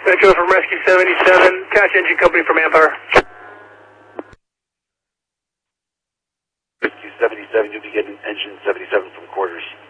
Metro from Rescue 77, catch engine company from Manpower. Rescue 77, you'll be getting engine 77 from quarters.